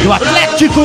do Atlético.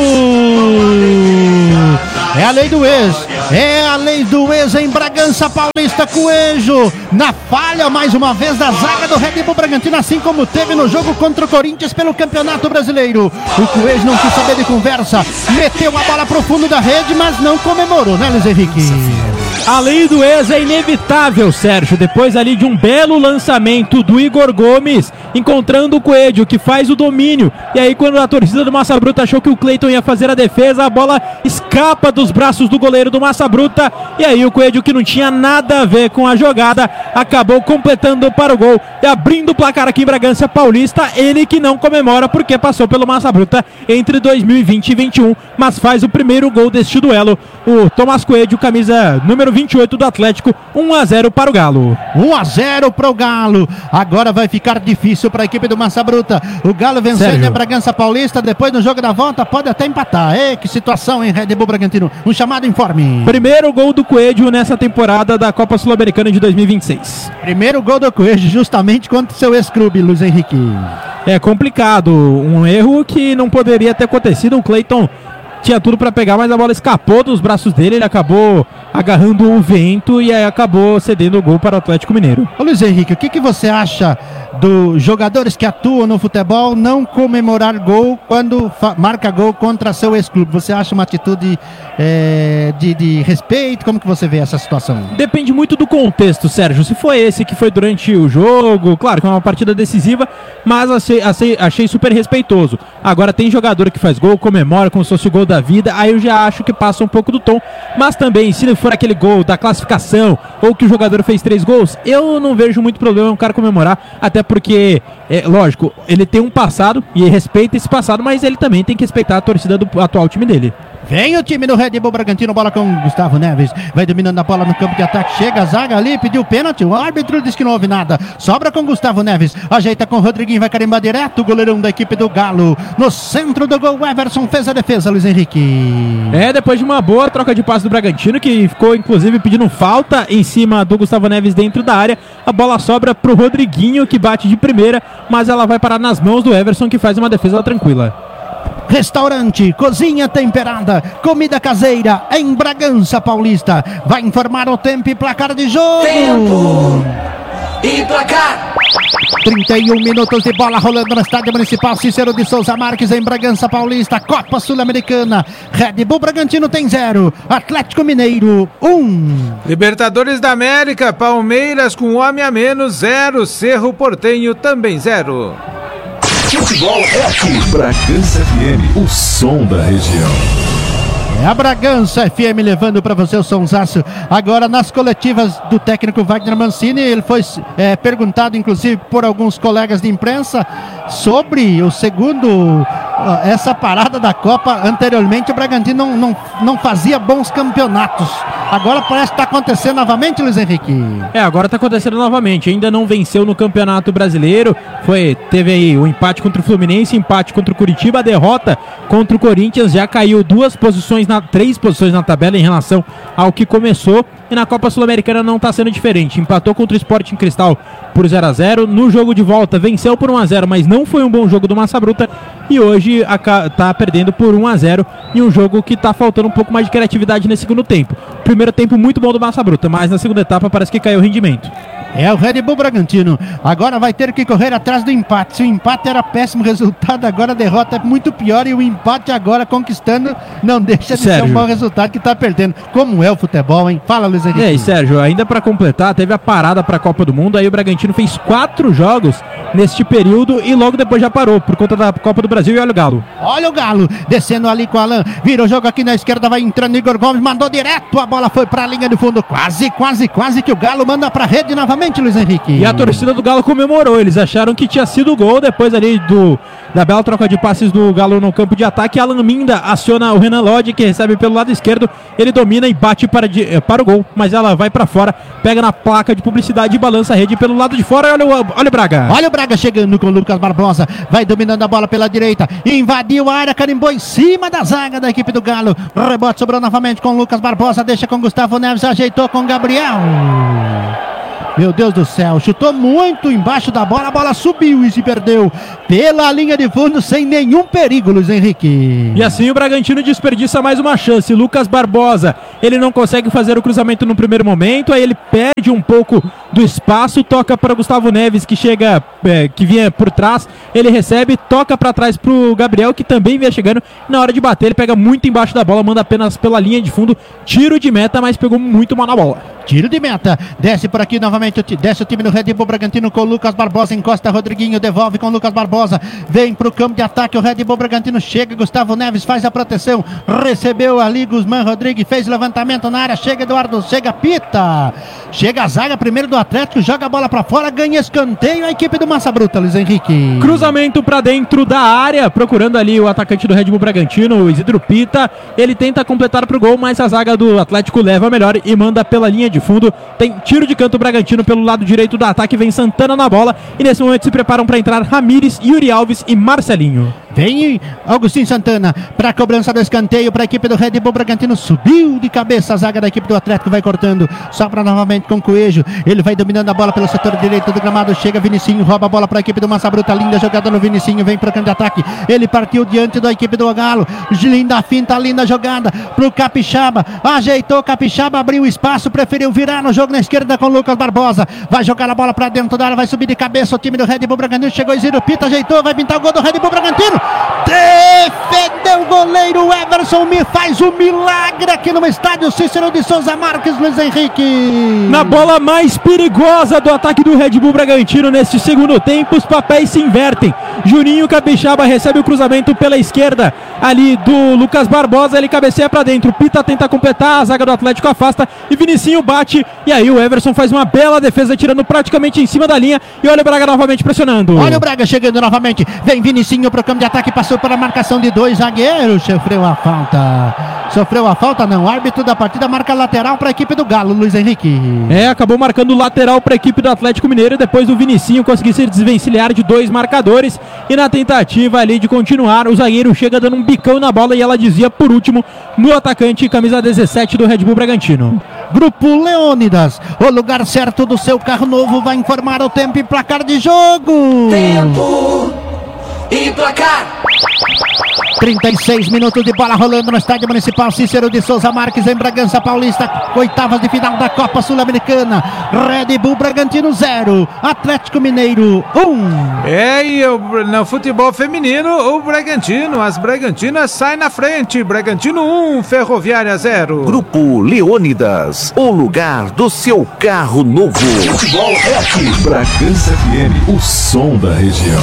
É a lei do ex. É a lei do ex em Bragança Paulista. Coelho na falha mais uma vez da zaga do Red Bull Bragantino, assim como teve no jogo contra o Corinthians pelo Campeonato Brasileiro. O Coelho não quis saber de conversa, meteu a bola pro fundo da rede, mas não comemorou, né, Luiz Henrique? A lei do ex é inevitável, Sérgio, depois ali de um belo lançamento do Igor Gomes, encontrando o Coelho, que faz o domínio, e aí quando a torcida do Massa Bruta achou que o Cleiton ia fazer a defesa, a bola escapa dos braços do goleiro do Massa Bruta, e aí o Coelho, que não tinha nada a ver com a jogada, acabou completando para o gol e abrindo o placar aqui em Bragança Paulista. Ele que não comemora porque passou pelo Massa Bruta entre 2020 e 2021, mas faz o primeiro gol deste duelo, o Tomás Coelho, camisa número 28 do Atlético. 1-0 para o Galo. 1-0 para o Galo. Agora vai ficar difícil para a equipe do Massa Bruta. O Galo vencendo em Bragança Paulista, depois no jogo da volta pode até empatar. Que situação, hein, Red Bull Bragantino? Um chamado informe. Primeiro gol do Coelho nessa temporada da Copa Sul-Americana de 2026. Primeiro gol do Coelho justamente contra o seu ex-clube, Luiz Henrique. É complicado, um erro que não poderia ter acontecido. O Cleiton tinha tudo para pegar, mas a bola escapou dos braços dele, ele acabou agarrando o vento e aí acabou cedendo o gol para o Atlético Mineiro. Ô Luiz Henrique, o que você acha dos jogadores que atuam no futebol não comemorar gol quando marca gol contra seu ex-clube? Você acha uma atitude de respeito? Como que você vê essa situação? Depende muito do contexto, Sérgio. Se foi esse que foi durante o jogo, claro que é uma partida decisiva, mas achei super respeitoso. Agora tem jogador que faz gol, comemora como se fosse o gol da vida, aí eu já acho que passa um pouco do tom, mas também se for aquele gol da classificação ou que o jogador fez 3 gols, eu não vejo muito problema um cara comemorar, até porque, lógico, ele tem um passado e respeita esse passado, mas ele também tem que respeitar a torcida do atual time dele. Vem o time do Red Bull Bragantino, bola com Gustavo Neves, vai dominando a bola no campo de ataque, chega a zaga ali, pediu pênalti, o árbitro disse que não houve nada, sobra com Gustavo Neves, ajeita com o Rodriguinho, vai carimbar direto, o goleirão da equipe do Galo, no centro do gol, Everson fez a defesa, Luiz Henrique. Depois de uma boa troca de passe do Bragantino, que ficou inclusive pedindo falta em cima do Gustavo Neves dentro da área, a bola sobra pro Rodriguinho, que bate de primeira, mas ela vai parar nas mãos do Everson, que faz uma defesa tranquila. Restaurante, cozinha temperada, comida caseira em Bragança Paulista. Vai informar o tempo e placar de jogo. Tempo e placar. 31 minutos de bola rolando no Estádio Municipal Cícero de Souza Marques em Bragança Paulista, Copa Sul-Americana. Red Bull Bragantino tem 0, Atlético Mineiro 1. Libertadores da América, Palmeiras com um homem a menos 0, Cerro Porteño também 0. Futebol é aqui. Bragança FM, o som da região. É a Bragança FM levando para você o sonsaço. Agora nas coletivas do técnico Wagner Mancini, ele foi perguntado inclusive por alguns colegas de imprensa sobre o segundo, essa parada da Copa. Anteriormente o Bragantino não fazia bons campeonatos. Agora parece que está acontecendo novamente, Luiz Henrique. Agora está acontecendo novamente. Ainda não venceu no Campeonato Brasileiro. Teve aí o empate contra o Fluminense, empate contra o Curitiba, a derrota contra o Corinthians. Já caiu 3 posições na tabela em relação ao que começou. E na Copa Sul-Americana não está sendo diferente. Empatou contra o Sporting Cristal por 0-0. No jogo de volta venceu por 1-0, mas não foi um bom jogo do Massa Bruta. E hoje está perdendo por 1-0 em um jogo que está faltando um pouco mais de criatividade nesse segundo tempo. Primeiro tempo muito bom do Massa Bruta, mas na segunda etapa parece que caiu o rendimento. É o Red Bull Bragantino. Agora vai ter que correr atrás do empate. Se o empate era péssimo resultado, agora a derrota é muito pior. E o empate agora conquistando não deixa de ser um bom resultado, que está perdendo. Como é o futebol, hein? Fala, Luiz Henrique. E aí, Sérgio, ainda para completar, teve a parada para a Copa do Mundo. Aí o Bragantino fez 4 jogos neste período e logo depois já parou por conta da Copa do Brasil. E olha o Galo. Olha o Galo descendo ali com o Alan. Vira o jogo aqui na esquerda, vai entrando Igor Gomes, mandou direto. A bola foi para a linha de fundo. Quase que o Galo manda para a rede novamente, Luiz Henrique. E a torcida do Galo comemorou. Eles acharam que tinha sido gol depois ali da bela troca de passes do Galo no campo de ataque. Alan Minda aciona o Renan Lodge, que recebe pelo lado esquerdo. Ele domina e bate para o gol, mas ela vai para fora, pega na placa de publicidade e balança a rede pelo lado de fora. Olha o Braga. Olha o Braga chegando com o Lucas Barbosa. Vai dominando a bola pela direita. Invadiu a área, carimbou em cima da zaga da equipe do Galo. Rebote sobrou novamente com o Lucas Barbosa. Deixa com Gustavo Neves, ajeitou com Gabriel. Meu Deus do céu, chutou muito embaixo da bola, a bola subiu e se perdeu pela linha de fundo sem nenhum perigo, Luiz Henrique. E assim o Bragantino desperdiça mais uma chance. Lucas Barbosa, ele não consegue fazer o cruzamento no primeiro momento, aí ele perde um pouco do espaço, toca para Gustavo Neves, que chega, que vinha por trás, ele recebe, toca para trás pro Gabriel, que também vinha chegando, na hora de bater ele pega muito embaixo da bola, manda apenas pela linha de fundo, tiro de meta, mas pegou muito mal na bola. Tiro de meta, desce por aqui novamente, desce o time do Red Bull Bragantino com o Lucas Barbosa, encosta Rodriguinho, devolve com o Lucas Barbosa, vem pro campo de ataque, o Red Bull Bragantino chega, Gustavo Neves faz a proteção, recebeu ali Guzmán Rodrigues, fez levantamento na área, chega Eduardo, chega Pita, chega a zaga primeiro do Atlético, joga a bola pra fora, ganha escanteio, a equipe do Massa Bruta, Luiz Henrique. Cruzamento pra dentro da área, procurando ali o atacante do Red Bull Bragantino, o Isidro Pita, ele tenta completar pro gol, mas a zaga do Atlético leva melhor e manda pela linha de fundo. Tem tiro de canto Bragantino pelo lado direito do ataque, vem Santana na bola e nesse momento se preparam para entrar Ramires, Yuri Alves e Marcelinho. Vem Augustinho Santana para a cobrança do escanteio para a equipe do Red Bull Bragantino, subiu de cabeça a zaga da equipe do Atlético, vai cortando, sobra novamente com o Coelho, ele vai dominando a bola pelo setor direito do gramado, chega Vinicinho, rouba a bola para a equipe do Massa Bruta, linda jogada no Vinicinho, vem para o campo de ataque, ele partiu diante da equipe do Galo, linda finta, linda jogada pro Capixaba, ajeitou Capixaba, abriu espaço, preferiu virar no jogo na esquerda com o Lucas Barbosa, vai jogar a bola para dentro da área, vai subir de cabeça o time do Red Bull Bragantino, chegou Isidro Pita, ajeitou, vai pintar o gol do Red Bull Bragantino, defendeu o goleiro Everson, me faz um milagre aqui no estádio Cícero de Souza Marques, Luiz Henrique. Na bola mais perigosa do ataque do Red Bull Bragantino neste segundo tempo, os papéis se invertem. Juninho Capixaba recebe o cruzamento pela esquerda ali do Lucas Barbosa, ele cabeceia pra dentro, Pita tenta completar, a zaga do Atlético afasta e Vinicinho bate, e aí o Everson faz uma bela defesa, tirando praticamente em cima da linha, e olha o Braga novamente pressionando. Olha o Braga chegando novamente, vem Vinicinho pro campo de ataque, passou para a marcação de dois zagueiros, sofreu a falta não, o árbitro da partida marca lateral para a equipe do Galo, Luiz Henrique. Acabou marcando lateral para a equipe do Atlético Mineiro, depois do Vinicinho conseguir se desvencilhar de dois marcadores, e na tentativa ali de continuar, o zagueiro chega dando um bicão na bola, e ela dizia por último no atacante, camisa 17 do Red Bull Bragantino. Grupo Leônidas, o lugar certo do seu carro novo, vai informar o tempo e placar de jogo. Tempo e placar. 36 minutos de bola rolando no estádio municipal Cícero de Souza Marques, em Bragança Paulista, oitavas de final da Copa Sul-Americana. Red Bull Bragantino 0, Atlético Mineiro 1. E no futebol feminino, as Bragantinas saem na frente. Bragantino 1, Ferroviária 0. Grupo Leônidas, o lugar do seu carro novo. Futebol é aqui. Bragança FM, o som da região.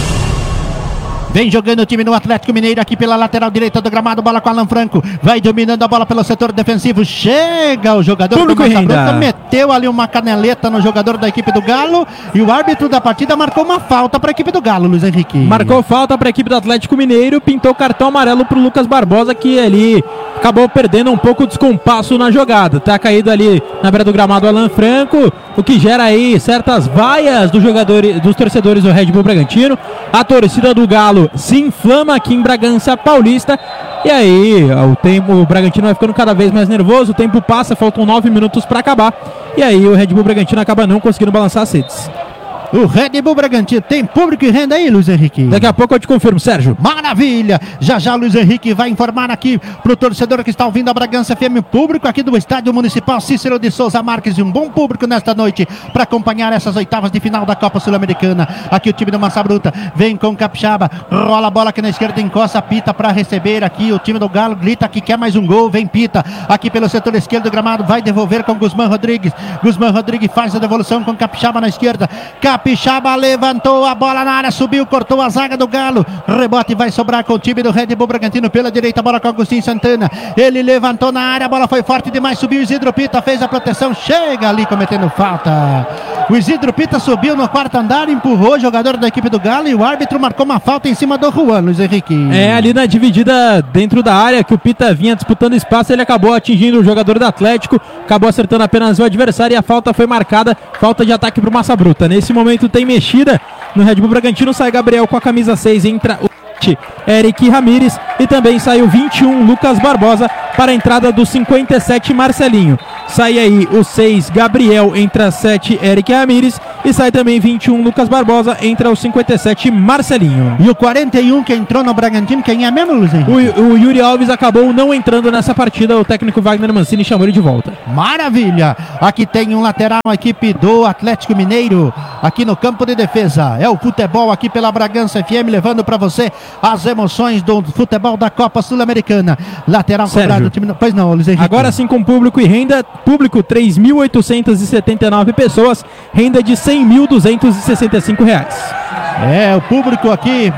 Vem jogando o time do Atlético Mineiro aqui pela lateral direita do gramado, bola com Alan Franco, vai dominando a bola pelo setor defensivo, chega o jogador do Massa Bruta, meteu ali uma caneleta no jogador da equipe do Galo, e o árbitro da partida marcou uma falta para a equipe do Galo, Luiz Henrique. Marcou falta para a equipe do Atlético Mineiro, pintou cartão amarelo para o Lucas Barbosa, que ali acabou perdendo um pouco o descompasso na jogada, tá caído ali na beira do gramado Alan Franco, o que gera aí certas vaias dos torcedores do Red Bull Bragantino. A torcida do Galo se inflama aqui em Bragança Paulista, e aí o Bragantino vai ficando cada vez mais nervoso, o tempo passa, faltam 9 minutos para acabar, e aí o Red Bull Bragantino acaba não conseguindo balançar as redes. O Red Bull Bragantino tem público e renda aí, Luiz Henrique? Daqui a pouco eu te confirmo, Sérgio. Maravilha! Já já Luiz Henrique vai informar aqui pro torcedor que está ouvindo a Bragança FM, público aqui do Estádio Municipal Cícero de Souza Marques, e um bom público nesta noite para acompanhar essas oitavas de final da Copa Sul-Americana. Aqui o time do Massa Bruta vem com o Capixaba, rola a bola aqui na esquerda, encosta, Pita para receber aqui, o time do Galo grita que quer mais um gol, vem Pita aqui pelo setor esquerdo do gramado, vai devolver com Guzmán Rodrigues faz a devolução com Capixaba na esquerda, Capixaba levantou a bola na área, subiu, cortou a zaga do Galo, rebote vai sobrar com o time do Red Bull Bragantino pela direita, bola com Augustinho Santana, ele levantou na área, a bola foi forte demais, subiu Isidro Pita, fez a proteção, chega ali cometendo falta. O Isidro Pita subiu no quarto andar, empurrou o jogador da equipe do Galo, e o árbitro marcou uma falta em cima do Juan, Luiz Henrique. Ali na dividida dentro da área, que o Pita vinha disputando espaço, ele acabou atingindo o jogador do Atlético, acabou acertando apenas o adversário, e a falta foi marcada, falta de ataque para o Massa Bruta. Nesse momento tem mexida no Red Bull Bragantino, sai Gabriel com a camisa 6, entra o Eric Ramires, e também sai o 21 Lucas Barbosa para a entrada do 57 Marcelinho. Sai aí o 6, Gabriel, entra 7, Eric Ramires. E sai também 21, Lucas Barbosa, entra o 57, Marcelinho. E o 41 que entrou no Bragantino, quem é mesmo, Luiz Henrique? O Yuri Alves acabou não entrando nessa partida, o técnico Wagner Mancini chamou ele de volta. Maravilha! Aqui tem um lateral, a equipe do Atlético Mineiro, aqui no campo de defesa. É o futebol aqui pela Bragança FM, levando para você as emoções do futebol da Copa Sul-Americana. Lateral cobrado do time... Pois não, Luiz Henrique. Agora sim com público e renda. Público 3.879 pessoas, renda de R$100.265. É, o público aqui...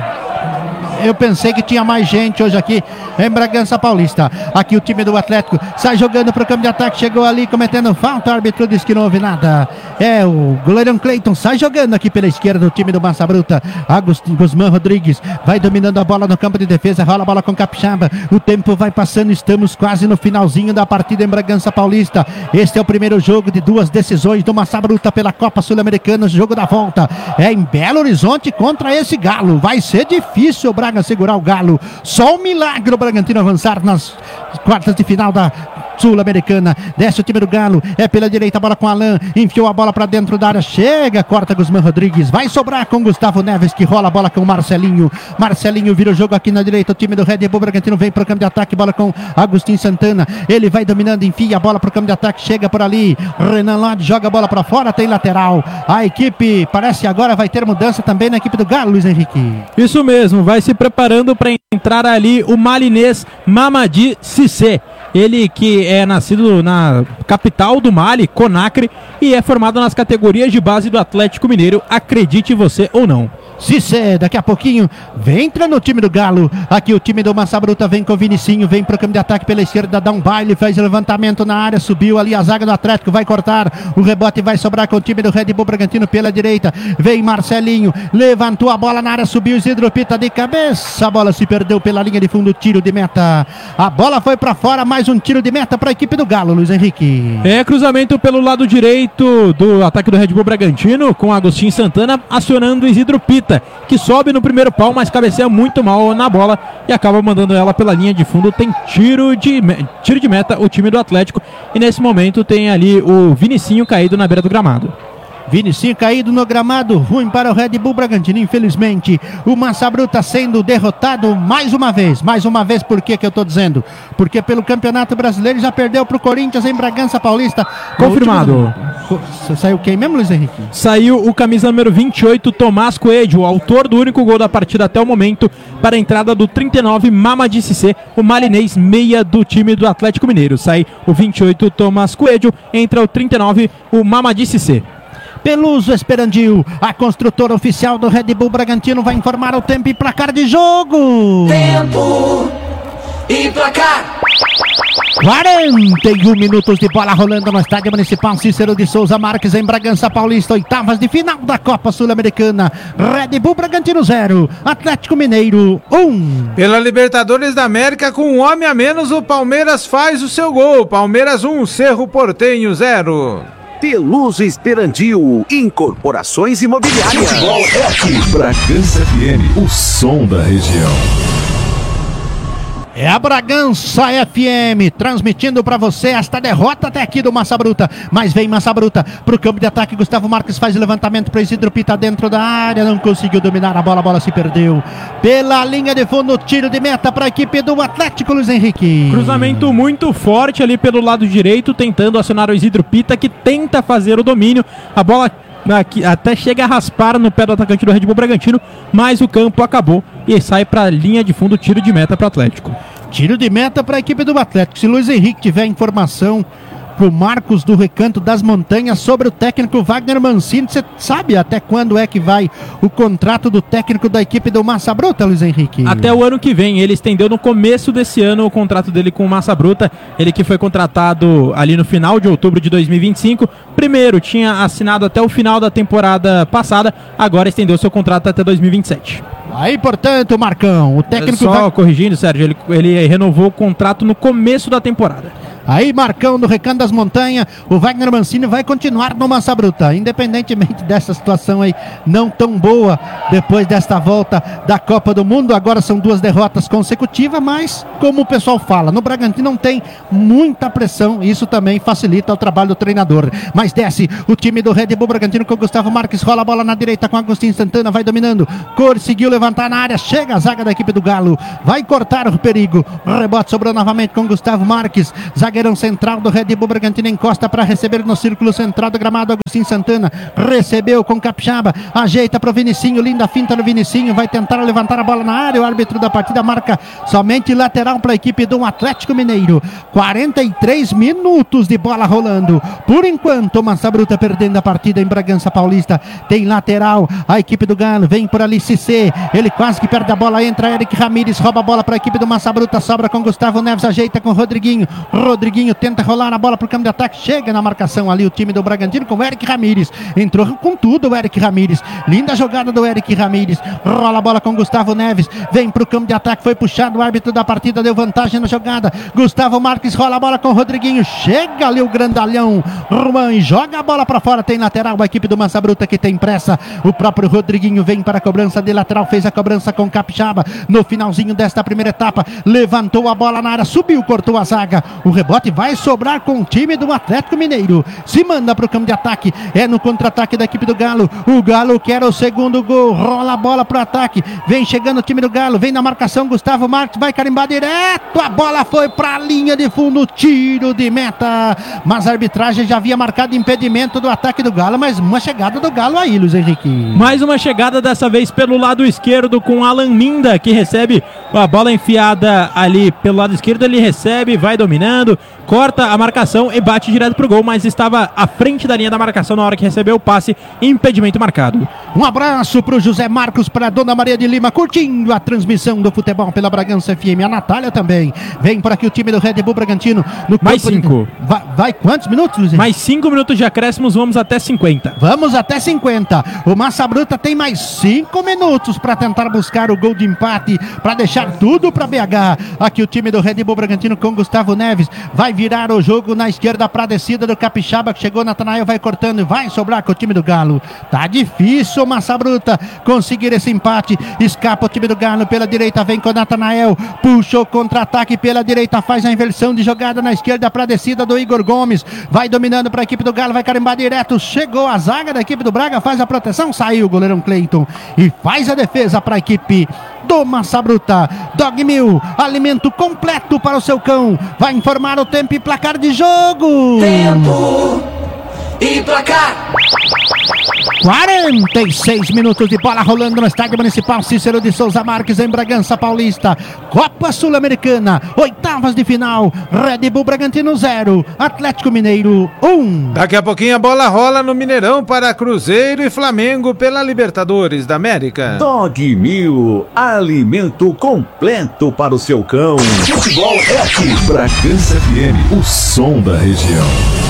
Eu pensei que tinha mais gente hoje aqui em Bragança Paulista. Aqui o time do Atlético sai jogando para o campo de ataque. Chegou ali cometendo falta. O árbitro disse que não houve nada. É o goleirão Cleiton. Sai jogando aqui pela esquerda do time do Massa Bruta. Guzmán Rodrigues vai dominando a bola no campo de defesa. Rola a bola com Capixaba. O tempo vai passando. Estamos quase no finalzinho da partida em Bragança Paulista. Este é o primeiro jogo de duas decisões do Massa Bruta pela Copa Sul-Americana. O jogo da volta é em Belo Horizonte contra esse Galo. Vai ser difícil o Braga segurar o Galo. Só um milagre o Bragantino avançar nas quartas de final da Sul-Americana. Desce o time do Galo, é pela direita a bola com Alain, enfiou a bola para dentro da área, chega, corta Guzmán Rodrigues, vai sobrar com Gustavo Neves, que rola a bola com o Marcelinho. Marcelinho vira o jogo aqui na direita, o time do Red Bull Bragantino vem para o campo de ataque, bola com Agustin Santana, ele vai dominando, enfia a bola para o campo de ataque, chega por ali, Renan Lodge joga a bola para fora, tem lateral. A equipe parece agora vai ter mudança também na equipe do Galo, Luiz Henrique. Isso mesmo, vai se preparando para entrar ali o malinês Mamadi Cissé. Ele que é nascido na capital do Mali, Conakry, e é formado nas categorias de base do Atlético Mineiro, acredite você ou não. Cissé, daqui a pouquinho, vem entra no time do Galo. Aqui o time do Massa Bruta vem com o Vinicinho, vem pro campo de ataque pela esquerda, dá um baile, faz levantamento na área, subiu ali a zaga do Atlético, vai cortar, o rebote vai sobrar com o time do Red Bull Bragantino pela direita, vem Marcelinho, levantou a bola na área, subiu Isidro Pita de cabeça, a bola se perdeu pela linha de fundo, tiro de meta, a bola foi pra fora, mais um tiro de meta para a equipe do Galo, Luiz Henrique. É cruzamento pelo lado direito do ataque do Red Bull Bragantino, com Agustin Santana acionando Isidro Pita, que sobe no primeiro pau, mas cabeceia muito mal na bola e acaba mandando ela pela linha de fundo. Tem tiro de meta o time do Atlético, e nesse momento tem ali o Vinicinho caído na beira do gramado. Vinicinho caído no gramado, ruim para o Red Bull Bragantino, infelizmente. O Massa Bruta sendo derrotado mais uma vez. Mais uma vez, por que eu estou dizendo? Porque pelo Campeonato Brasileiro já perdeu para o Corinthians em Bragança Paulista. Confirmado. Saiu quem mesmo, Luiz Henrique? Saiu o camisa número 28, Tomás Coelho, o autor do único gol da partida até o momento, para a entrada do 39, Mamadi Cissé, o malinês meia do time do Atlético Mineiro. Sai o 28, Tomás Coelho, entra o 39, o Mamadi Cissé. Peluso Esperandil, a construtora oficial do Red Bull Bragantino, vai informar o tempo e placar de jogo. Tempo e placar. 41 minutos de bola rolando no Estádio Municipal Cícero de Souza Marques, em Bragança Paulista, oitavas de final da Copa Sul-Americana. Red Bull Bragantino 0, Atlético Mineiro 1. Pela Libertadores da América, com um homem a menos, o Palmeiras faz o seu gol. Palmeiras 1, Cerro Porteño 0. Peluso Esperandil, Incorporações Imobiliárias. Futebol é aqui. Bragança FM, o som da região. É a Bragança FM transmitindo para você esta derrota até aqui do Massa Bruta. Mas vem Massa Bruta pro campo de ataque. Gustavo Marques faz o levantamento para Isidro Pita dentro da área. Não conseguiu dominar a bola se perdeu. Pela linha de fundo, tiro de meta para a equipe do Atlético, Luiz Henrique. Cruzamento muito forte ali pelo lado direito, tentando acionar o Isidro Pita, que tenta fazer o domínio. A bola aqui até chega a raspar no pé do atacante do Red Bull Bragantino, mas o campo acabou e sai para a linha de fundo, tiro de meta para o Atlético. Tiro de meta para a equipe do Atlético. Se Luiz Henrique tiver informação pro Marcos do Recanto das Montanhas sobre o técnico Wagner Mancini, você sabe até quando é que vai o contrato do técnico da equipe do Massa Bruta, Luiz Henrique? Até o ano que vem. Ele estendeu no começo desse ano o contrato dele com o Massa Bruta. Ele que foi contratado ali no final de outubro de 2025. Primeiro tinha assinado até o final da temporada passada, agora estendeu seu contrato até 2027. Aí, portanto, Marcão, o técnico... Só corrigindo, Sérgio, ele renovou o contrato no começo da temporada. Aí Marcão do Recanto das Montanhas, o Wagner Mancini vai continuar no Massa Bruta, independentemente dessa situação aí não tão boa depois desta volta da Copa do Mundo. Agora são 2 derrotas consecutivas, mas como o pessoal fala, no Bragantino não tem muita pressão, isso também facilita o trabalho do treinador. Mas desce o time do Red Bull Bragantino com o Gustavo Marques, rola a bola na direita com Agostinho Santana, vai dominando, conseguiu levantar na área, chega a zaga da equipe do Galo, vai cortar o perigo, rebote sobrou novamente com Gustavo Marques, zagueirão central do Red Bull Bragantino, encosta para receber no círculo central do gramado. Agostinho Santana recebeu com Capixaba, ajeita para o Vinicinho, linda finta no Vinicinho, vai tentar levantar a bola na área, o árbitro da partida marca somente lateral para a equipe do Atlético Mineiro. 43 minutos de bola rolando, por enquanto o Massa Bruta perdendo a partida em Bragança Paulista. Tem lateral, a equipe do Galo, vem por ali Cissé, ele quase que perde a bola, entra Eric Ramírez, rouba a bola para a equipe do Massa Bruta, sobra com Gustavo Neves, ajeita com Rodriguinho tenta rolar a bola para o campo de ataque, chega na marcação ali o time do Bragantino com o Eric Ramírez, entrou com tudo o Eric Ramírez, linda jogada do Eric Ramírez, rola a bola com Gustavo Neves, vem para o campo de ataque, foi puxado, o árbitro da partida deu vantagem na jogada, Gustavo Marques rola a bola com o Rodriguinho, chega ali o grandalhão Ruan e joga a bola para fora, tem lateral a equipe do Massa Bruta que tem pressa, o próprio Rodriguinho vem para a cobrança de lateral, fez a cobrança com Capixaba, no finalzinho desta primeira etapa, levantou a bola na área, subiu, cortou a zaga, o rebote vai sobrar com o time do Atlético Mineiro, se manda para o campo de ataque, é no contra-ataque da equipe do Galo, o Galo quer o segundo gol, rola a bola para o ataque, vem chegando o time do Galo, vem na marcação, Gustavo Marques vai carimbar direto, a bola foi para a linha de fundo, tiro de meta, mas a arbitragem já havia marcado impedimento do ataque do Galo, mas uma chegada do Galo aí, Luiz Henrique. Mais uma chegada dessa vez pelo lado esquerdo com Alan Minda, que recebe a bola enfiada ali pelo lado esquerdo, ele recebe, vai dominando, corta a marcação e bate direto pro gol, mas estava à frente da linha da marcação na hora que recebeu o passe, impedimento marcado. Um abraço pro José Marcos, pra Dona Maria de Lima, curtindo a transmissão do futebol pela Bragança FM, a Natália também, vem por aqui o time do Red Bull Bragantino. No mais 5. Vai quantos minutos, Luiz Henrique? Mais 5 minutos de acréscimos, vamos até 50. Vamos até 50. O Massa Bruta tem mais 5 minutos para tentar buscar o gol de empate, para deixar tudo para BH. Aqui o time do Red Bull Bragantino com Gustavo Neves, vai virar o jogo na esquerda para a descida do Capixaba, que chegou, Natanael vai cortando e vai sobrar com o time do Galo. Tá difícil o Massa Bruta conseguir esse empate, escapa o time do Galo pela direita, vem com o Natanael, puxa o contra-ataque pela direita, faz a inversão de jogada na esquerda para a descida do Igor Gomes, vai dominando para a equipe do Galo, vai carimbar direto, chegou a zaga da equipe do Braga, faz a proteção, saiu o goleirão Cleiton e faz a defesa para a equipe do Massa Bruta. Dog Mil, alimento completo para o seu cão, vai informar o tempo e placar de jogo. Tempo e placar. 46 minutos de bola rolando no Estádio Municipal Cícero de Souza Marques, em Bragança Paulista. Copa Sul-Americana, oitavas de final. Red Bull Bragantino 0, Atlético Mineiro 1. Daqui a pouquinho a bola rola no Mineirão para Cruzeiro e Flamengo pela Libertadores da América. Dog Mil, alimento completo para o seu cão. Futebol é aqui. Bragança FM, o som da região.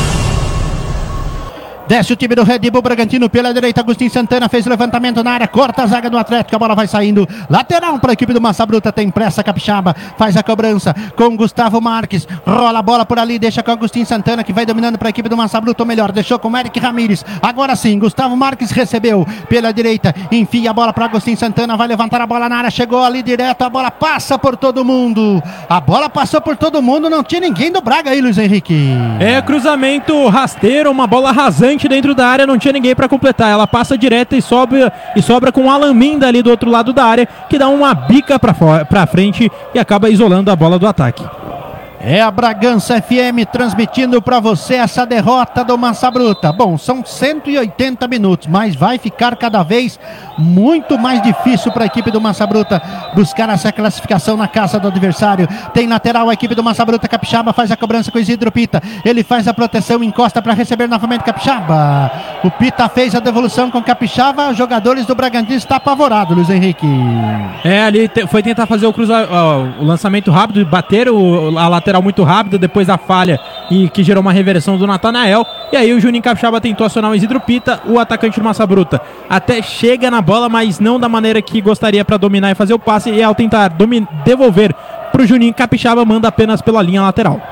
Desce o time do Red Bull Bragantino pela direita, Agostinho Santana fez o levantamento na área, corta a zaga do Atlético, a bola vai saindo, lateral para a equipe do Massa Bruta, tem pressa, Capixaba faz a cobrança com Gustavo Marques, rola a bola por ali, deixa com Agostinho Santana, que vai dominando para a equipe do Massa Bruta, ou melhor, deixou com Eric Ramírez, agora sim, Gustavo Marques recebeu pela direita, enfia a bola para Agostinho Santana, vai levantar a bola na área, chegou ali direto, a bola passa por todo mundo, a bola passou por todo mundo, não tinha ninguém do Braga aí, Luiz Henrique. É cruzamento rasteiro, uma bola rasante dentro da área, não tinha ninguém para completar, ela passa direta e sobra com o Alan Minda ali do outro lado da área, que dá uma bica para frente e acaba isolando a bola do ataque. É a Bragança FM transmitindo para você essa derrota do Massa Bruta. Bom, são 180 minutos, mas vai ficar cada vez muito mais difícil para a equipe do Massa Bruta buscar essa classificação na casa do adversário. Tem lateral a equipe do Massa Bruta, Capixaba faz a cobrança com o Isidro Pita. Ele faz a proteção, encosta para receber novamente Capixaba. O Pita fez a devolução com Capixaba, os jogadores do Bragantino estão apavorados, Luiz Henrique. É, ali foi tentar fazer o lançamento rápido, bater a lateral muito rápido depois da falha e que gerou uma reversão do Natanael, e aí o Juninho Capixaba tentou acionar o Isidro Pita, o atacante do Massa Bruta até chega na bola, mas não da maneira que gostaria para dominar e fazer o passe, e ao tentar devolver pro Juninho Capixaba, manda apenas pela linha lateral.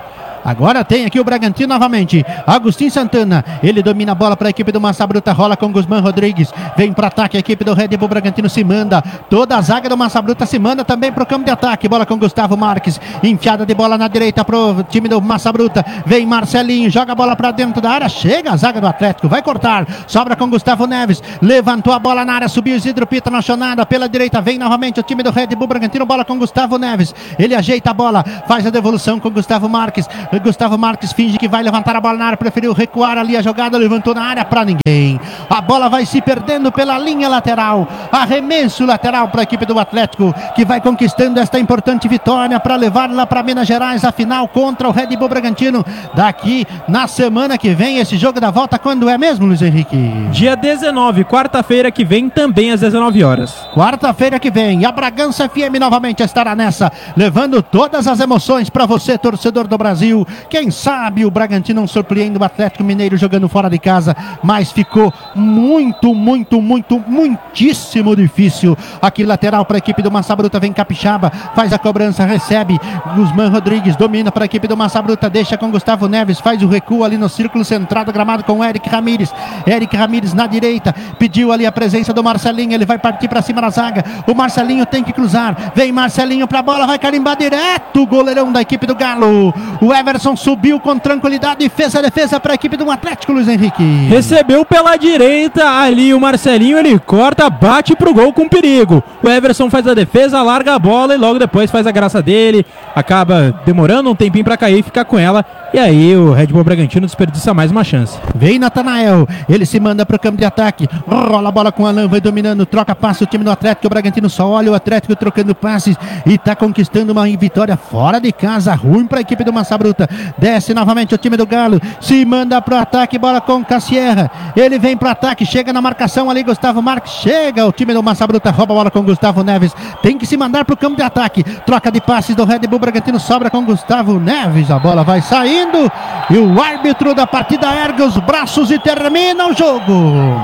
Agora tem aqui o Bragantino novamente. Agostinho Santana, ele domina a bola para a equipe do Massa Bruta, rola com Guzmán Rodrigues, vem para ataque, a equipe do Red Bull Bragantino se manda, toda a zaga do Massa Bruta se manda também para o campo de ataque, bola com Gustavo Marques, enfiada de bola na direita pro time do Massa Bruta, vem Marcelinho, joga a bola para dentro da área, chega a zaga do Atlético, vai cortar, sobra com Gustavo Neves, levantou a bola na área, subiu Isidro Pita na chonada, pela direita vem novamente o time do Red Bull Bragantino, bola com Gustavo Neves, ele ajeita a bola, faz a devolução com Gustavo Marques finge que vai levantar a bola na área, preferiu recuar ali a jogada, levantou na área para ninguém, a bola vai se perdendo pela linha lateral, arremesso lateral para a equipe do Atlético, que vai conquistando esta importante vitória para levar lá para Minas Gerais a final contra o Red Bull Bragantino, daqui na semana que vem, esse jogo da volta, quando é mesmo, Luiz Henrique? Dia 19, quarta-feira que vem, também às 19 horas. Quarta-feira que vem, a Bragança FM novamente estará nessa, levando todas as emoções para você, torcedor do Brasil. Quem sabe o Bragantino não surpreende o Atlético Mineiro jogando fora de casa, mas ficou muitíssimo difícil. Aqui lateral para a equipe do Massa Bruta, vem Capixaba, faz a cobrança, recebe Guzmán Rodrigues, domina para a equipe do Massa Bruta, deixa com Gustavo Neves, faz o recuo ali no círculo central do gramado com Eric Ramírez na direita, pediu ali a presença do Marcelinho, ele vai partir para cima da zaga, o Marcelinho tem que cruzar, vem Marcelinho para a bola, vai carimbar direto o goleirão da equipe do Galo, o Everson subiu com tranquilidade e fez a defesa para a equipe do Atlético, Luiz Henrique. Recebeu pela direita ali o Marcelinho, ele corta, bate pro gol com perigo. O Everson faz a defesa, larga a bola e logo depois faz a graça dele, acaba demorando um tempinho para cair e ficar com ela. E aí o Red Bull Bragantino desperdiça mais uma chance. Vem Natanael, ele se manda para o campo de ataque, rola a bola com o Alan, vai dominando, troca passe o time do Atlético, o Bragantino só olha o Atlético trocando passes e está conquistando uma vitória fora de casa, ruim para a equipe do Massa Bruta. Desce novamente o time do Galo, se manda para o ataque, bola com Cassierra, ele vem para o ataque, chega na marcação ali, Gustavo Marques, chega o time do Massa Bruta, rouba a bola com Gustavo Neves, tem que se mandar para o campo de ataque, troca de passes do Red Bull Bragantino, sobra com Gustavo Neves, a bola vai saindo e o árbitro da partida ergue os braços e termina o jogo.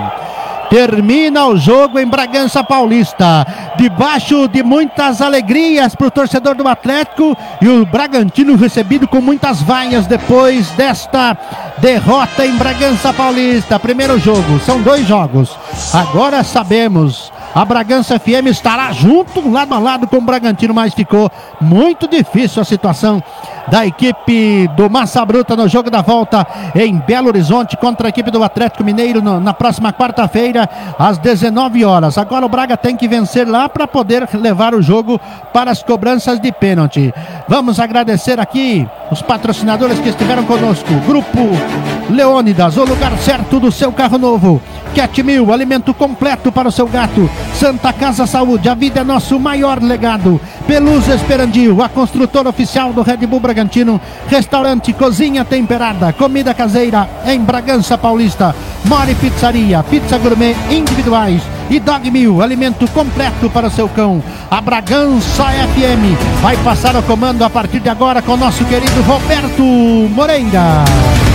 Termina o jogo em Bragança Paulista, debaixo de muitas alegrias para o torcedor do Atlético, e o Bragantino recebido com muitas vaias depois desta derrota em Bragança Paulista. Primeiro jogo, são 2 jogos, agora sabemos, a Bragança FM estará junto, lado a lado com o Bragantino, mas ficou muito difícil a situação da equipe do Massa Bruta no jogo da volta em Belo Horizonte contra a equipe do Atlético Mineiro na próxima quarta-feira às 19 horas. Agora o Braga tem que vencer lá para poder levar o jogo para as cobranças de pênalti. Vamos agradecer aqui os patrocinadores que estiveram conosco. Grupo Leônidas, o lugar certo do seu carro novo. Cat Mil, alimento completo para o seu gato. Santa Casa Saúde, a vida é nosso maior legado. Pelusa Esperandil, a construtora oficial do Red Bull Bragantino. Restaurante Cozinha Temperada, comida caseira em Bragança Paulista. More Pizzaria, pizza gourmet individuais. E Dog Mil, alimento completo para o seu cão. A Bragança FM vai passar o comando a partir de agora com o nosso querido Roberto Moreira.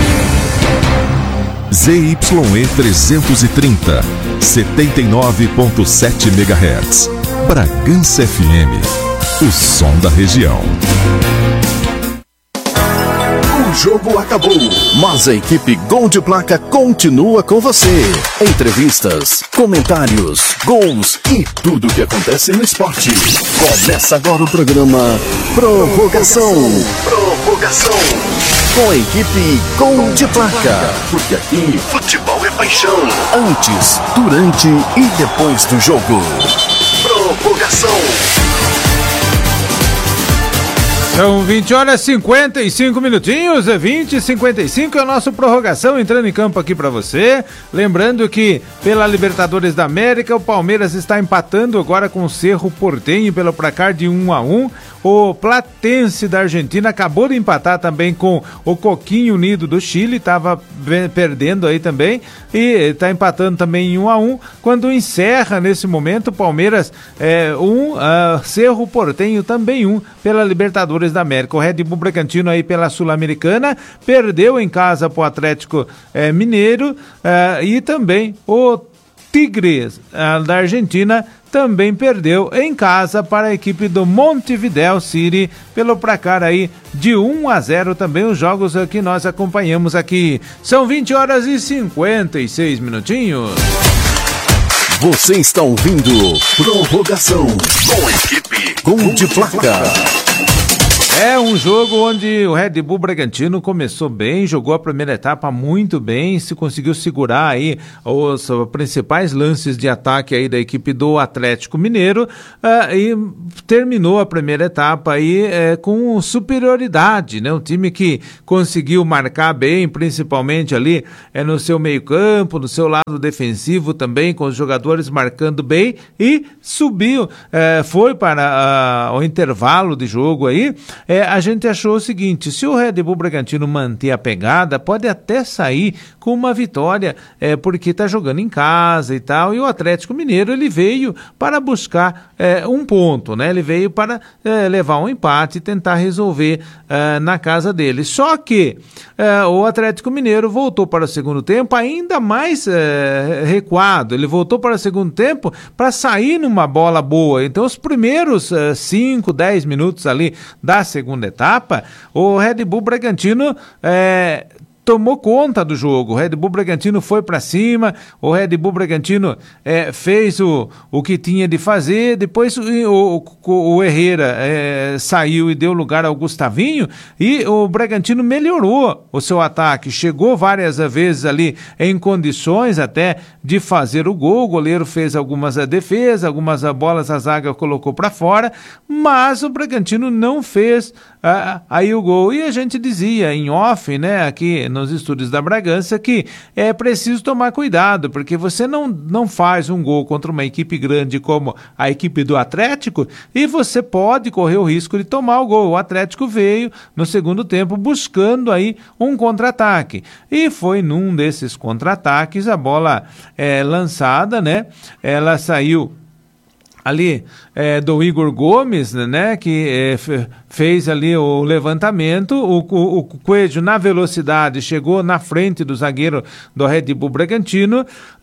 ZYE 330, 79.7 MHz. Bragança FM, o som da região. O jogo acabou, mas a equipe Gol de Placa continua com você. Entrevistas, comentários, gols e tudo o que acontece no esporte. Começa agora o programa Prorrogação. Com a equipe Gol de Placa, porque aqui futebol é paixão. Antes, durante e depois do jogo. Prorrogação. São 20 horas e 55 minutinhos, 20h55 é o nosso Prorrogação entrando em campo aqui para você. Lembrando que pela Libertadores da América, o Palmeiras está empatando agora com o Cerro Porteño pelo placar de 1-1. O Platense da Argentina acabou de empatar também com o Coquinho Unido do Chile, estava perdendo aí também e está empatando também em 1-1. Quando encerra nesse momento, o Palmeiras Cerro Porteño também 1 pela Libertadores da América. O Red Bull Bragantino aí pela Sul-Americana perdeu em casa para o Atlético Mineiro e também o Tigres da Argentina também perdeu em casa para a equipe do Montevideo City pelo placar aí de 1-0, também os jogos que nós acompanhamos aqui. São 20 horas e 56 minutinhos. Você está ouvindo Prorrogação com a equipe Gol de Placa. É um jogo onde o Red Bull Bragantino começou bem, jogou a primeira etapa muito bem, se conseguiu segurar aí os principais lances de ataque aí da equipe do Atlético Mineiro e terminou a primeira etapa aí com superioridade, né? Um time que conseguiu marcar bem, principalmente ali no seu meio campo, no seu lado defensivo também, com os jogadores marcando bem e subiu, foi para o intervalo de jogo aí. A gente achou o seguinte: se o Red Bull Bragantino manter a pegada, pode até sair com uma vitória, porque está jogando em casa e tal, e o Atlético Mineiro ele veio para buscar um ponto, né? Ele veio para levar um empate e tentar resolver na casa dele. Só que o Atlético Mineiro voltou para o segundo tempo ainda mais recuado, ele voltou para o segundo tempo para sair numa bola boa. Então os primeiros 5, 10 minutos ali da segunda etapa, o Red Bull Bragantino tomou conta do jogo. O Red Bull Bragantino foi para cima, o Red Bull Bragantino fez o que tinha de fazer. Depois o Herrera saiu e deu lugar ao Gustavinho e o Bragantino melhorou o seu ataque, chegou várias vezes ali em condições até de fazer o gol. O goleiro fez algumas defesas, algumas bolas a zaga colocou para fora, mas o Bragantino não fez aí o gol. E a gente dizia em off, né, aqui nos estúdios da Bragança, que é preciso tomar cuidado, porque você não faz um gol contra uma equipe grande como a equipe do Atlético e você pode correr o risco de tomar o gol. O Atlético veio no segundo tempo buscando aí um contra-ataque e foi num desses contra-ataques a bola lançada, né? Ela saiu ali do Igor Gomes, né, que fez ali o levantamento, o Coelho na velocidade chegou na frente do zagueiro do Red Bull Bragantino.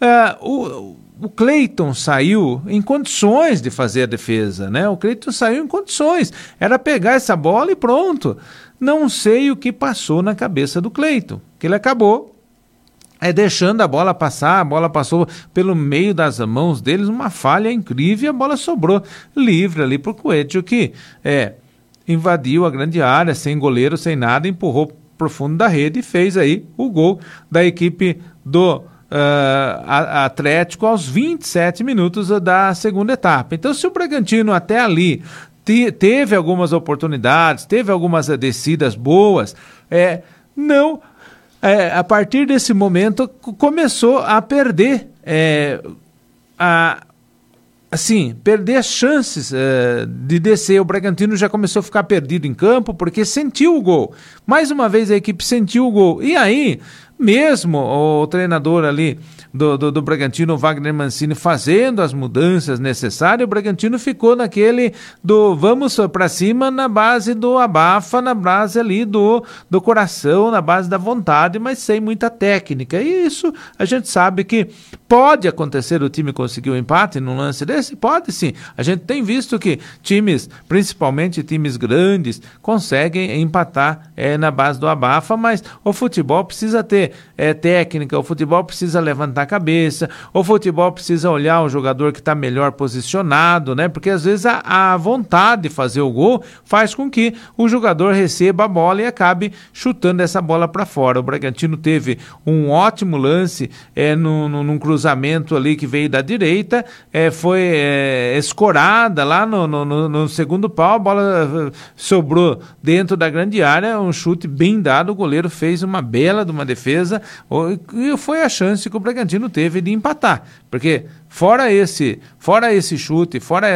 O Cleiton saiu em condições de fazer a defesa, né? O Cleiton saiu em condições, era pegar essa bola e pronto. Não sei o que passou na cabeça do Cleiton, que ele acabou deixando a bola passar. A bola passou pelo meio das mãos deles, uma falha incrível, e a bola sobrou livre ali pro Coelho, que invadiu a grande área, sem goleiro, sem nada, empurrou pro fundo da rede e fez aí o gol da equipe do Atlético aos 27 minutos da segunda etapa. Então, se o Bragantino até ali teve algumas oportunidades, teve algumas descidas boas, a partir desse momento começou a perder perder as chances de descer. O Bragantino já começou a ficar perdido em campo porque sentiu o gol. Mais uma vez a equipe sentiu o gol. E aí, mesmo o treinador ali do Bragantino, Wagner Mancini, fazendo as mudanças necessárias, o Bragantino ficou naquele do vamos para cima, na base do abafa, na base ali do coração, na base da vontade, mas sem muita técnica. E isso a gente sabe que pode acontecer, o time conseguir um empate num lance desse? Pode sim. A gente tem visto que times, principalmente times grandes, conseguem empatar na base do abafa, mas o futebol precisa ter técnica, o futebol precisa levantar a cabeça, o futebol precisa olhar o jogador que está melhor posicionado, né? Porque às vezes a vontade de fazer o gol faz com que o jogador receba a bola e acabe chutando essa bola para fora. O Bragantino teve um ótimo lance num cruzamento ali que veio da direita, foi escorada lá no segundo pau, a bola sobrou dentro da grande área, um chute bem dado, o goleiro fez uma bela de uma defesa e foi a chance que o Bragantino teve de empatar, porque fora esse chute, fora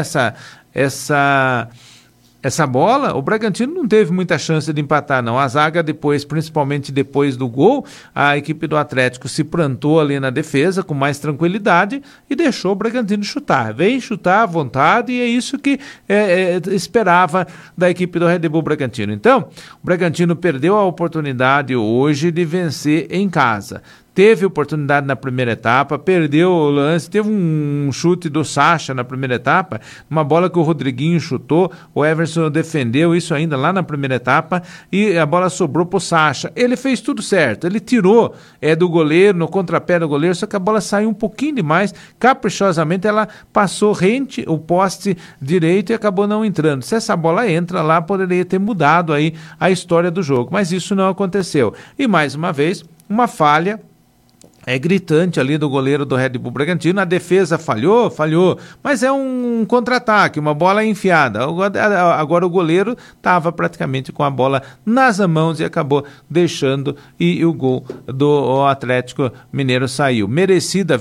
essa bola, o Bragantino não teve muita chance de empatar, não. A zaga depois, principalmente depois do gol, a equipe do Atlético se plantou ali na defesa com mais tranquilidade e deixou o Bragantino chutar. Vem chutar à vontade e é isso que esperava da equipe do Red Bull Bragantino. Então, o Bragantino perdeu a oportunidade hoje de vencer em casa. teve oportunidade na primeira etapa, perdeu o lance, teve um chute do Sacha na primeira etapa, uma bola que o Rodriguinho chutou, o Everson defendeu isso ainda lá na primeira etapa e a bola sobrou pro Sacha. Ele fez tudo certo, ele tirou do goleiro, no contrapé do goleiro, só que a bola saiu um pouquinho demais, caprichosamente ela passou rente o poste direito e acabou não entrando. Se essa bola entra lá, poderia ter mudado aí a história do jogo, mas isso não aconteceu. E mais uma vez, uma falha gritante ali do goleiro do Red Bull Bragantino. A defesa falhou, mas é um contra-ataque, uma bola enfiada. Agora o goleiro estava praticamente com a bola nas mãos e acabou deixando, e o gol do Atlético Mineiro saiu. Merecida